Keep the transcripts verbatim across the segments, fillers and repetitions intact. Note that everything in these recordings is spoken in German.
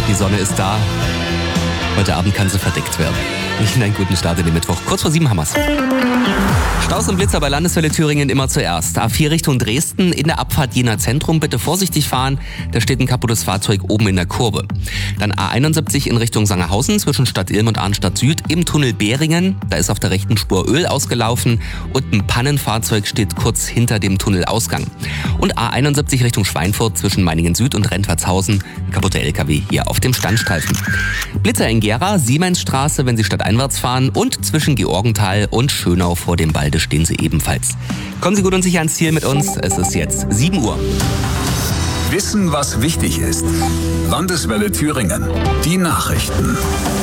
Die Sonne ist da. Heute Abend kann sie verdeckt werden. Ihnen einen guten Start in den Mittwoch. Kurz vor sieben haben wir's. Staus und Blitzer bei Landeswelle Thüringen immer zuerst. A vier Richtung Dresden, in der Abfahrt Jena Zentrum bitte vorsichtig fahren. Da steht ein kaputtes Fahrzeug oben in der Kurve. Dann A einundsiebzig in Richtung Sangerhausen zwischen Stadt Ilm und Arnstadt Süd im Tunnel Beringen. Da ist auf der rechten Spur Öl ausgelaufen und ein Pannenfahrzeug steht kurz hinter dem Tunnelausgang. Und A einundsiebzig Richtung Schweinfurt zwischen Meiningen Süd und Rentwartshausen. Kaputte L K W hier auf dem Standstreifen. Blitzer in Gera, Siemensstraße, wenn Sie stadteinwärts fahren, und zwischen Georgenthal und Schönau vor dem Balde stehen Sie ebenfalls. Kommen Sie gut und sicher ans Ziel mit uns. Es ist jetzt sieben Uhr. Wissen, was wichtig ist. Landeswelle Thüringen. Die Nachrichten.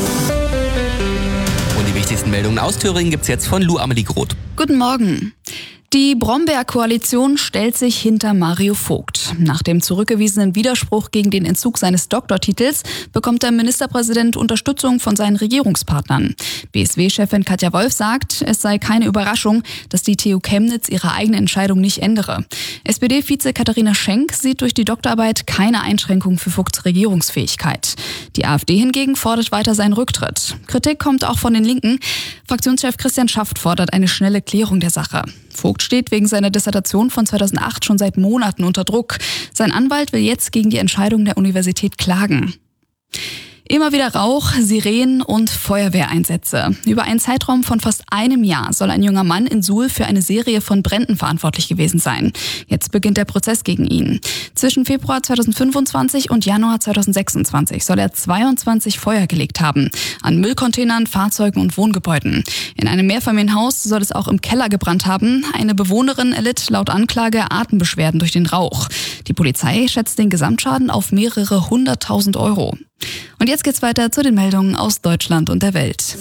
Und die wichtigsten Meldungen aus Thüringen gibt's jetzt von Lou Amelie Groth. Guten Morgen. Die Brombeer-Koalition stellt sich hinter Mario Vogt. Nach dem zurückgewiesenen Widerspruch gegen den Entzug seines Doktortitels bekommt der Ministerpräsident Unterstützung von seinen Regierungspartnern. B S W-Chefin Katja Wolf sagt, es sei keine Überraschung, dass die T U Chemnitz ihre eigene Entscheidung nicht ändere. S P D-Vize Katharina Schenk sieht durch die Doktorarbeit keine Einschränkung für Vogts Regierungsfähigkeit. Die AfD hingegen fordert weiter seinen Rücktritt. Kritik kommt auch von den Linken. Fraktionschef Christian Schaft fordert eine schnelle Klärung der Sache. Vogt steht wegen seiner Dissertation von zweitausendacht schon seit Monaten unter Druck. Sein Anwalt will jetzt gegen die Entscheidung der Universität klagen. Immer wieder Rauch, Sirenen und Feuerwehreinsätze. Über einen Zeitraum von fast einem Jahr soll ein junger Mann in Suhl für eine Serie von Bränden verantwortlich gewesen sein. Jetzt beginnt der Prozess gegen ihn. Zwischen Februar zweitausendfünfundzwanzig und Januar zweitausendsechsundzwanzig soll er zweiundzwanzig Feuer gelegt haben. An Müllcontainern, Fahrzeugen und Wohngebäuden. In einem Mehrfamilienhaus soll es auch im Keller gebrannt haben. Eine Bewohnerin erlitt laut Anklage Atembeschwerden durch den Rauch. Die Polizei schätzt den Gesamtschaden auf mehrere hunderttausend Euro. Und jetzt geht's weiter zu den Meldungen aus Deutschland und der Welt.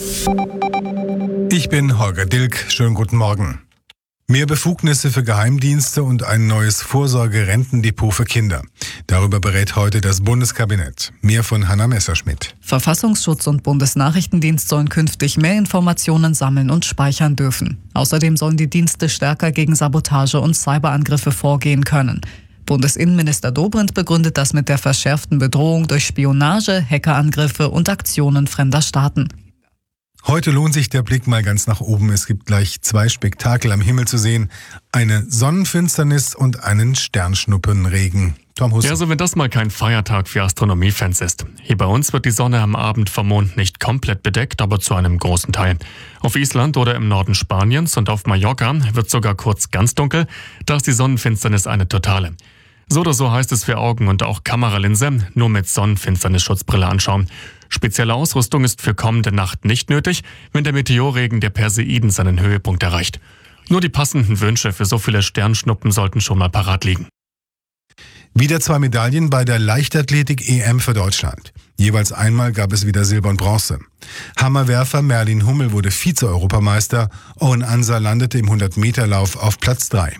Ich bin Holger Dilk. Schönen guten Morgen. Mehr Befugnisse für Geheimdienste und ein neues Vorsorgerentendepot für Kinder. Darüber berät heute das Bundeskabinett. Mehr von Hanna Messerschmidt. Verfassungsschutz und Bundesnachrichtendienst sollen künftig mehr Informationen sammeln und speichern dürfen. Außerdem sollen die Dienste stärker gegen Sabotage und Cyberangriffe vorgehen können. Bundesinnenminister Dobrindt begründet das mit der verschärften Bedrohung durch Spionage, Hackerangriffe und Aktionen fremder Staaten. Heute lohnt sich der Blick mal ganz nach oben. Es gibt gleich zwei Spektakel am Himmel zu sehen. Eine Sonnenfinsternis und einen Sternschnuppenregen. Tom Husse. Ja, also wenn das mal kein Feiertag für Astronomiefans ist. Hier bei uns wird die Sonne am Abend vom Mond nicht komplett bedeckt, aber zu einem großen Teil. Auf Island oder im Norden Spaniens und auf Mallorca wird sogar kurz ganz dunkel. Da ist die Sonnenfinsternis eine totale. So oder so heißt es für Augen und auch Kameralinse, nur mit Sonnenfinsternisschutzbrille anschauen. Spezielle Ausrüstung ist für kommende Nacht nicht nötig, wenn der Meteorregen der Perseiden seinen Höhepunkt erreicht. Nur die passenden Wünsche für so viele Sternschnuppen sollten schon mal parat liegen. Wieder zwei Medaillen bei der Leichtathletik-E M für Deutschland. Jeweils einmal gab es wieder Silber und Bronze. Hammerwerfer Merlin Hummel wurde Vize-Europameister. Owen Ansa landete im hundert-Meter-Lauf auf Platz drei.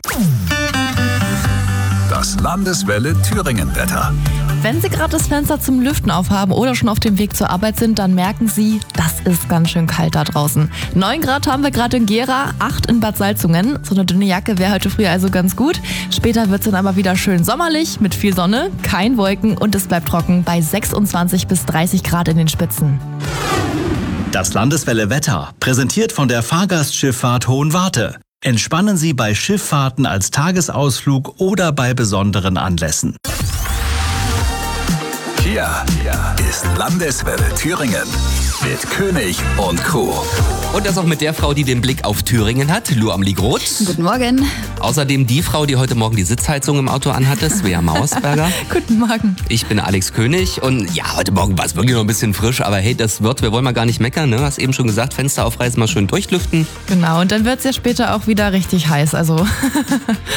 Das Landeswelle Thüringen-Wetter. Wenn Sie gerade das Fenster zum Lüften aufhaben oder schon auf dem Weg zur Arbeit sind, dann merken Sie, das ist ganz schön kalt da draußen. neun Grad haben wir gerade in Gera, acht in Bad Salzungen. So eine dünne Jacke wäre heute früh also ganz gut. Später wird es dann aber wieder schön sommerlich mit viel Sonne, kein Wolken und es bleibt trocken bei sechsundzwanzig bis dreißig Grad in den Spitzen. Das Landeswelle Wetter, präsentiert von der Fahrgastschifffahrt Hohenwarte. Entspannen Sie bei Schifffahrten als Tagesausflug oder bei besonderen Anlässen. Hier, hier ist Landeswelle Thüringen mit König und Crew. Und das auch mit der Frau, die den Blick auf Thüringen hat, Lou Amelie Groth. Guten Morgen. Außerdem die Frau, die heute Morgen die Sitzheizung im Auto anhatte, Svea Mausberger. Guten Morgen. Ich bin Alex König und ja, heute Morgen war es wirklich noch ein bisschen frisch, aber hey, das wird, wir wollen mal gar nicht meckern, ne? Hast eben schon gesagt, Fenster aufreißen, mal schön durchlüften. Genau, und dann wird es ja später auch wieder richtig heiß, also